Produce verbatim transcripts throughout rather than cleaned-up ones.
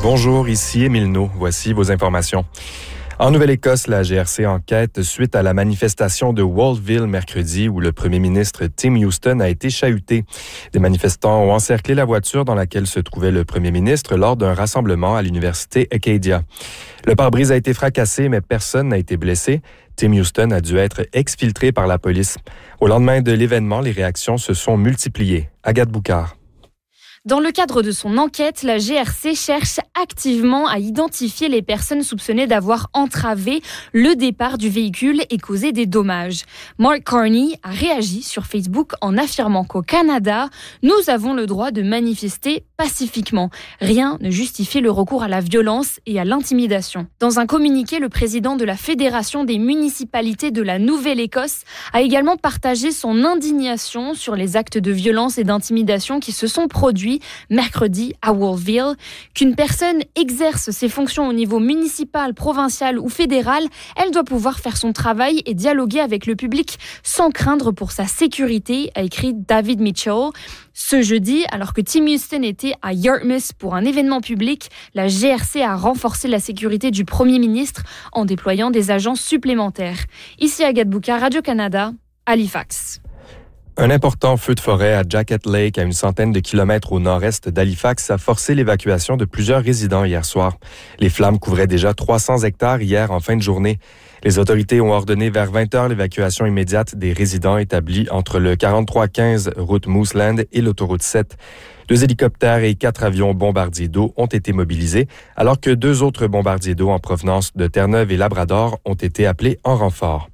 Bonjour, ici Émile Naud. Voici vos informations. En Nouvelle-Écosse, la G R C enquête suite à la manifestation de Wolfville mercredi où le premier ministre Tim Houston a été chahuté. Des manifestants ont encerclé la voiture dans laquelle se trouvait le premier ministre lors d'un rassemblement à l'université Acadia. Le pare-brise a été fracassé, mais personne n'a été blessé. Tim Houston a dû être exfiltré par la police. Au lendemain de l'événement, les réactions se sont multipliées. Agathe Boucard. Dans le cadre de son enquête, la G R C cherche activement à identifier les personnes soupçonnées d'avoir entravé le départ du véhicule et causé des dommages. Mark Carney a réagi sur Facebook en affirmant qu'au Canada, nous avons le droit de manifester pacifiquement. Rien ne justifie le recours à la violence et à l'intimidation. Dans un communiqué, le président de la Fédération des municipalités de la Nouvelle-Écosse a également partagé son indignation sur les actes de violence et d'intimidation qui se sont produits mercredi à Wolfville. Qu'une personne exerce ses fonctions au niveau municipal, provincial ou fédéral, elle doit pouvoir faire son travail et dialoguer avec le public sans craindre pour sa sécurité, a écrit David Mitchell. Ce jeudi, alors que Tim Houston était à Yarmouth pour un événement public, la G R C a renforcé la sécurité du Premier ministre en déployant des agents supplémentaires. Ici Agathe Boucard, Radio-Canada, Halifax. Un important feu de forêt à Jacket Lake, à une centaine de kilomètres au nord-est d'Halifax, a forcé l'évacuation de plusieurs résidents hier soir. Les flammes couvraient déjà trois cents hectares hier en fin de journée. Les autorités ont ordonné vers vingt heures l'évacuation immédiate des résidents établis entre le quarante-trois quinze route Mooseland et l'autoroute sept. Deux hélicoptères et quatre avions bombardiers d'eau ont été mobilisés, alors que deux autres bombardiers d'eau en provenance de Terre-Neuve et Labrador ont été appelés en renfort.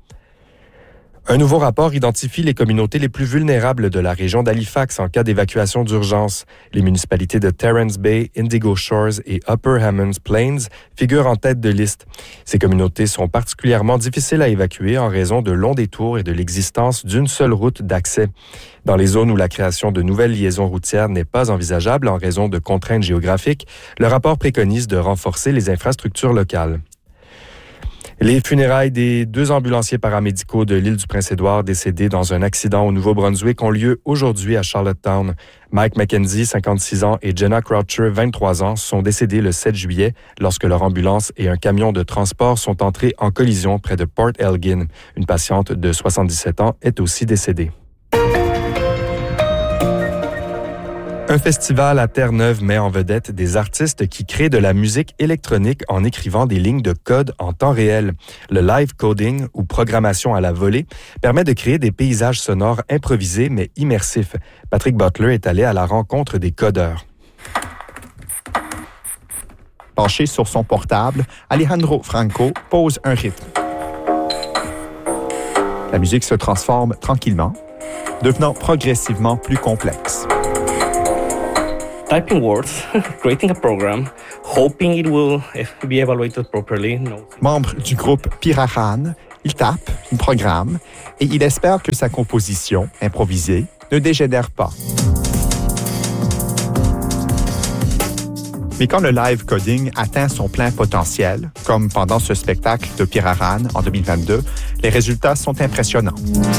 Un nouveau rapport identifie les communautés les plus vulnérables de la région d'Halifax en cas d'évacuation d'urgence. Les municipalités de Terrence Bay, Indigo Shores et Upper Hammonds Plains figurent en tête de liste. Ces communautés sont particulièrement difficiles à évacuer en raison de longs détours et de l'existence d'une seule route d'accès. Dans les zones où la création de nouvelles liaisons routières n'est pas envisageable en raison de contraintes géographiques, le rapport préconise de renforcer les infrastructures locales. Les funérailles des deux ambulanciers paramédicaux de l'île du Prince-Édouard décédés dans un accident au Nouveau-Brunswick ont lieu aujourd'hui à Charlottetown. Mike McKenzie, cinquante-six ans, et Jenna Croucher, vingt-trois ans, sont décédés le sept juillet lorsque leur ambulance et un camion de transport sont entrés en collision près de Port Elgin. Une patiente de soixante-dix-sept ans est aussi décédée. Un festival à Terre-Neuve met en vedette des artistes qui créent de la musique électronique en écrivant des lignes de code en temps réel. Le live coding, ou programmation à la volée, permet de créer des paysages sonores improvisés mais immersifs. Patrick Butler est allé à la rencontre des codeurs. Penché sur son portable, Alejandro Franco pose un rythme. La musique se transforme tranquillement, devenant progressivement plus complexe. Typing words, creating a program, hoping it will be evaluated properly. No. Membre du groupe Piraran, il tape, il programme et il espère que sa composition, improvisée, ne dégénère pas. Mais quand le live coding atteint son plein potentiel, comme pendant ce spectacle de Piraran en deux mille vingt-deux, les résultats sont impressionnants.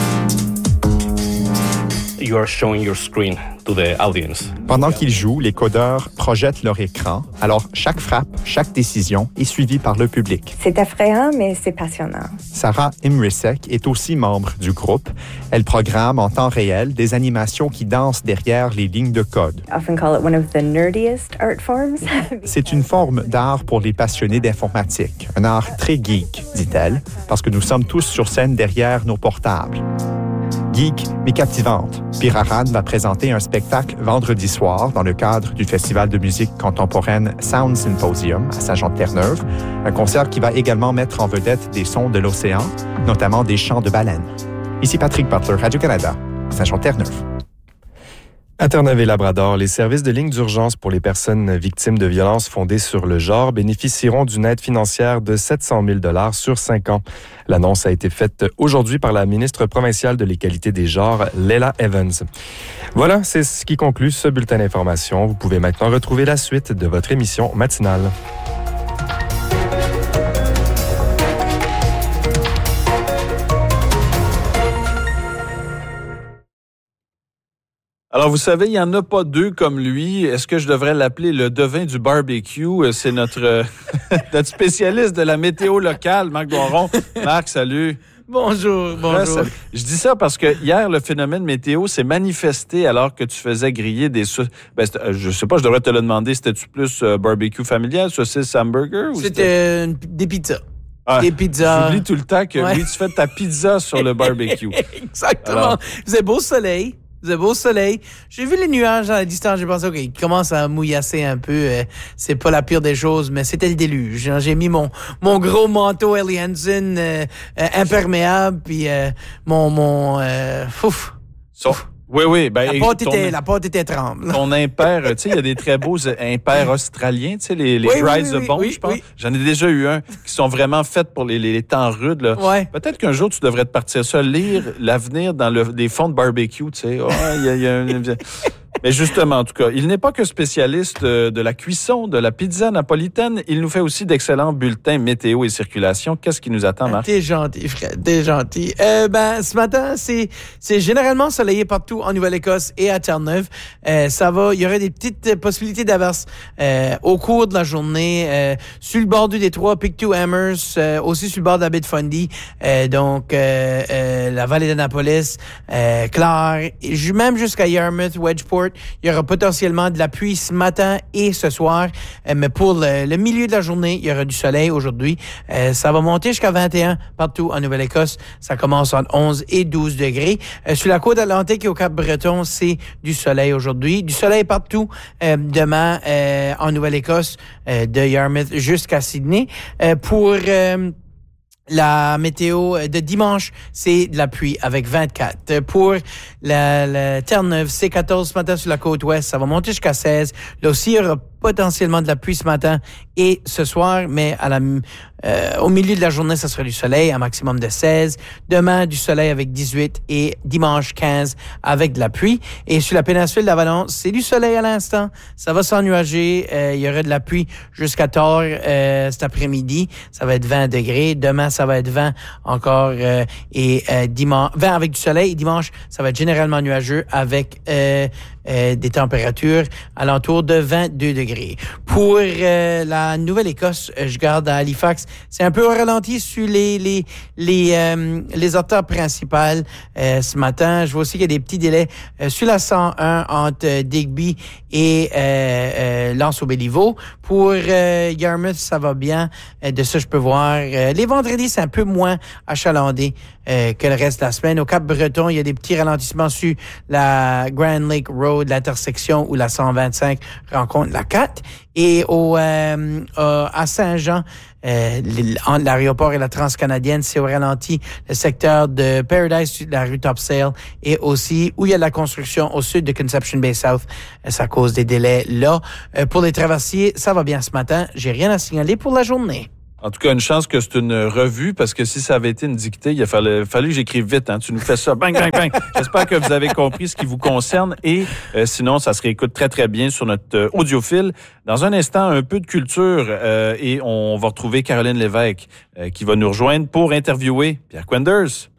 You are showing your screen to the audience. Pendant qu'ils jouent, les codeurs projettent leur écran. Alors, chaque frappe, chaque décision est suivie par le public. C'est effrayant, mais c'est passionnant. Sarah Imrisek est aussi membre du groupe. Elle programme en temps réel des animations qui dansent derrière les lignes de code. I often call it one of the nerdiest art forms. C'est une forme d'art pour les passionnés d'informatique. Un art très geek, dit-elle, parce que nous sommes tous sur scène derrière nos portables. Geek, mais captivante. Piraran va présenter un spectacle vendredi soir dans le cadre du Festival de musique contemporaine Sound Symposium à Saint-Jean-de-Terre-Neuve, un concert qui va également mettre en vedette des sons de l'océan, notamment des chants de baleines. Ici Patrick Butler, Radio-Canada, Saint-Jean-de-Terre-Neuve. À Terre-Neuve et Labrador, les services de ligne d'urgence pour les personnes victimes de violences fondées sur le genre bénéficieront d'une aide financière de sept cent mille dollars sur cinq ans. L'annonce a été faite aujourd'hui par la ministre provinciale de l'égalité des genres, Leila Evans. Voilà, c'est ce qui conclut ce bulletin d'information. Vous pouvez maintenant retrouver la suite de votre émission matinale. Alors, vous savez, il n'y en a pas deux comme lui. Est-ce que je devrais l'appeler le devin du barbecue? C'est notre, notre spécialiste de la météo locale, Marc Doiron. Marc, salut. Bonjour, bonjour. Ouais, je dis ça parce que hier, le phénomène météo s'est manifesté alors que tu faisais griller des... Sau- ben, je sais pas, je devrais te le demander, c'était-tu plus euh, barbecue familial, saucisse, hamburger? Ou c'était, c'était des pizzas. Ah, des pizzas. J'oublie tout le temps que ouais. oui, tu fais ta pizza sur le barbecue. Exactement. Alors, vous avez beau soleil. Vous avez beau soleil. J'ai vu les nuages à la distance. J'ai pensé, OK, il commence à mouillasser un peu. Euh, c'est pas la pire des choses, mais c'était le déluge. J'ai mis mon, mon gros manteau Helly Hansen euh, euh, imperméable, puis euh, mon... mon euh, ouf, ouf. Oui, oui. Ben, la, pâte était, la pâte était tremble. Ton impair, tu sais, il y a des très beaux impairs australiens, tu sais, les, les oui, Dries oui, oui, the Bone, oui, je pense. Oui. J'en ai déjà eu un, qui sont vraiment faits pour les, les, les temps rudes. Là. Ouais. Peut-être qu'un jour, tu devrais te partir ça, lire l'avenir dans le, des fonds de barbecue, tu sais. Oh, y a, y a un... Mais justement, en tout cas, il n'est pas que spécialiste de la cuisson, de la pizza napolitaine. Il nous fait aussi d'excellents bulletins météo et circulation. Qu'est-ce qui nous attend, Marc? T'es gentil, Fred, t'es gentil. Euh, ben, ce matin, c'est, c'est généralement soleillé partout en Nouvelle-Écosse et à Terre-Neuve. Euh, ça va, il y aurait des petites possibilités d'averses euh, au cours de la journée. Euh, sur le bord du détroit, Pictou Amherst, euh, aussi sur le bord de la baie de Fundy. Euh, donc, euh, euh, la vallée d'Annapolis, euh, Clare, et même jusqu'à Yarmouth, Wedgeport. Il y aura potentiellement de la pluie ce matin et ce soir, euh, mais pour le, le milieu de la journée, il y aura du soleil aujourd'hui. Euh, ça va monter jusqu'à vingt et un partout en Nouvelle-Écosse. Ça commence entre onze et douze degrés. Euh, sur la côte atlantique et au Cap-Breton, c'est du soleil aujourd'hui. Du soleil partout euh, demain euh, en Nouvelle-Écosse, euh, de Yarmouth jusqu'à Sydney. Euh, pour... Euh, La météo de dimanche, c'est de la pluie avec vingt-quatre. Pour la, la Terre-Neuve, c'est quatorze ce matin sur la côte ouest. Ça va monter jusqu'à seize. Là aussi, il y aura potentiellement de la pluie ce matin et ce soir, mais à la, euh, au milieu de la journée, ça sera du soleil, un maximum de seize. Demain, du soleil avec dix-huit et dimanche quinze avec de la pluie. Et sur la péninsule d'Avalon, c'est du soleil à l'instant. Ça va s'ennuager. Euh, il y aura de la pluie jusqu'à tard euh, cet après-midi. Ça va être vingt degrés. Demain, ça va être vingt encore euh, et euh, dimanche vingt avec du soleil. Et dimanche, ça va être généralement nuageux avec euh, euh, des températures alentour de vingt-deux degrés. Pour euh, la Nouvelle-Écosse, je garde à Halifax, c'est un peu au ralenti sur les les les euh, les artères principales euh, ce matin. Je vois aussi qu'il y a des petits délais euh, sur la cent un entre Digby et euh, euh, Lens-au-Béliveau. Pour euh, Yarmouth, ça va bien. Euh, de ça, je peux voir. Euh, les vendredis, c'est un peu moins achalandé euh, que le reste de la semaine. Au Cap-Breton, il y a des petits ralentissements sur la Grand Lake Road, l'intersection où la cent vingt-cinq rencontre la quatre. Et au euh, euh, à Saint-Jean, euh, entre l'aéroport et la Transcanadienne, c'est au ralenti le secteur de Paradise, la rue Topsail, et aussi où il y a de la construction au sud de Conception Bay South. Ça cause des délais là. Euh, pour les traversiers, ça va bien ce matin. J'ai rien à signaler pour la journée. En tout cas, une chance que c'est une revue, parce que si ça avait été une dictée, il a fallu, fallu que j'écrive vite. Hein. Tu nous fais ça, bang, bang, bang. J'espère que vous avez compris ce qui vous concerne. Et euh, sinon, ça se réécoute très, très bien sur notre euh, audiophile. Dans un instant, un peu de culture euh, et on va retrouver Caroline Lévesque euh, qui va nous rejoindre pour interviewer Pierre Quenders.